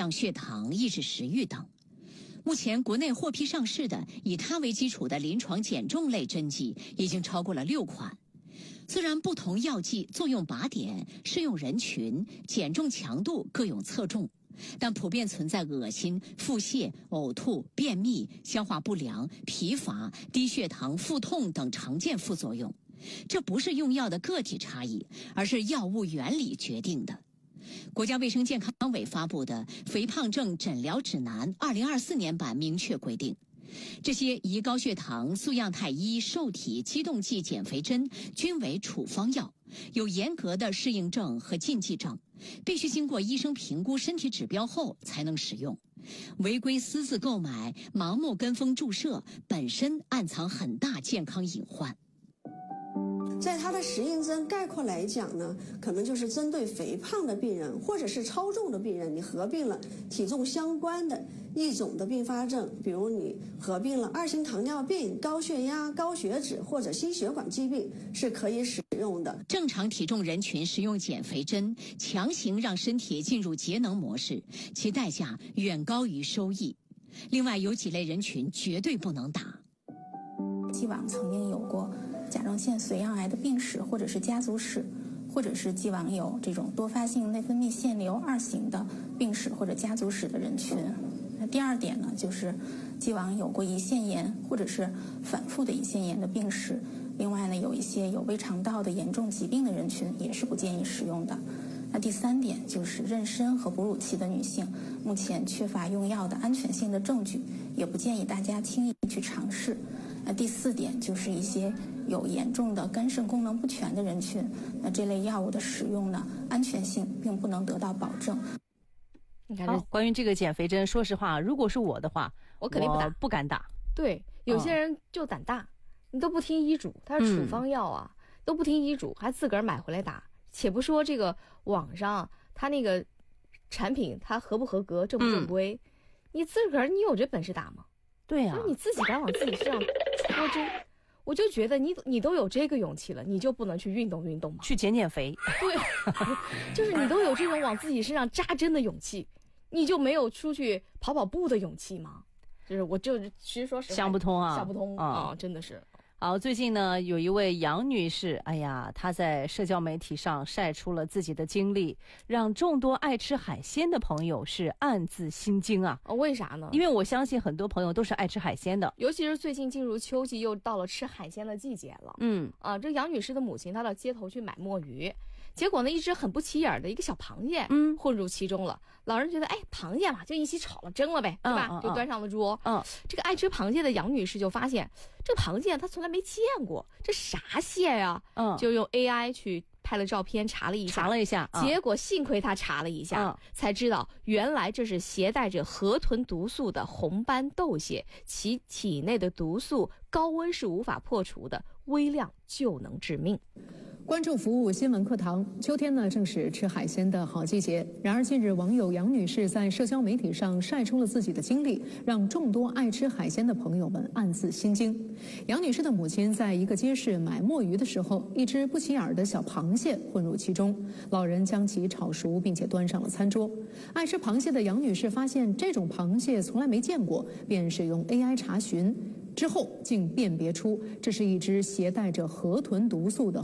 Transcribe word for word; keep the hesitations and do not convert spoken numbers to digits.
降血糖、抑制食欲等。目前国内获批上市的以它为基础的临床减重类针剂已经超过了六款。虽然不同药剂作用靶点、适用人群、减重强度各有侧重，但普遍存在恶心、腹泻、呕吐、便秘、消化不良、疲乏、低血糖、腹痛等常见副作用。这不是用药的个体差异，而是药物原理决定的。国家卫生健康委发布的《肥胖症诊疗指南》二零二四年版明确规定，这些胰高血糖、速样肽一受体激动剂减肥针均为处方药，有严格的适应症和禁忌症，必须经过医生评估身体指标后才能使用。违规私自购买、盲目跟风注射，本身暗藏很大健康隐患。 在它的适应症概括来讲呢，可能就是针对肥胖的病人或者是超重的病人，你合并了体重相关的一种的并发症，比如你合并了二型糖尿病、高血压、高血脂或者心血管疾病，是可以使用的。 正常体重人群使用减肥针，强行让身体进入节能模式，其代价远高于收益。另外，有几类人群绝对不能打。 既往曾经有过甲状腺髓样癌的病史，或者是家族史，或者是既往有这种多发性内分泌腺瘤二型的病史或者家族史的人群。那第二点呢，就是既往有过胰腺炎或者是反复的胰腺炎的病史。另外呢，有一些有胃肠道的严重疾病的人群也是不建议使用的。那第三点就是妊娠和哺乳期的女性，目前缺乏用药的安全性的证据，也不建议大家轻易去尝试。那第四点就是一些有严重的肝肾功能不全的人群，那这类药物的使用呢，安全性并不能得到保证。 你看，关于这个减肥针，说实话，如果是我的话， 我肯定不打， 不敢打。 对，有些人就胆大，你都不听医嘱，他是处方药啊，嗯、都不听医嘱，还自个儿买回来打。且不说这个网上他那个产品它合不合格、正不正规，嗯、你自个儿你有这本事打吗？ 对啊， 就是你自己敢往自己身上戳针，我就觉得你你都有这个勇气了，你就不能去运动运动吗？ 去减减肥？ 对，就是你都有这种往自己身上扎针的勇气，你就没有出去跑跑步的勇气吗？就是我就其实说实话想不通啊， 想不通啊、哦，真的是。 好，最近呢，有一位杨女士，哎呀，她在社交媒体上晒出了自己的经历，让众多爱吃海鲜的朋友是暗自心惊啊。 哦，为啥呢？ 因为我相信很多朋友都是爱吃海鲜的， 尤其是最近进入秋季，又到了吃海鲜的季节了。嗯，啊，这杨女士的母亲她到街头去买墨鱼，结果呢，一只很不起眼的一个小螃蟹，嗯，混入其中了。老人觉得，哎，螃蟹嘛，就一起炒了蒸了呗，对吧？嗯嗯、就端上了桌。嗯，这个爱吃螃蟹的杨女士就发现，这个螃蟹她从来没见过，这啥蟹呀？嗯，就用 A I 去拍了照片，查了一下， 查了一下， 结果幸亏他查了一下，嗯、才知道原来这是携带着河豚毒素的红斑斗蟹，其体内的毒素高温是无法破除的，微量就能致命。 关注服务新闻课堂，秋天呢正是吃海鲜的好季节。然而近日网友杨女士在社交媒体上晒出了自己的经历，让众多爱吃海鲜的朋友们暗自心惊。杨女士的母亲在一个街市买墨鱼的时候，一只不起眼的小螃蟹混入其中，老人将其炒熟并且端上了餐桌。爱吃螃蟹的杨女士发现这种螃蟹从来没见过，便使用 A I 查询之后，竟辨别出这是一只携带着河豚毒素的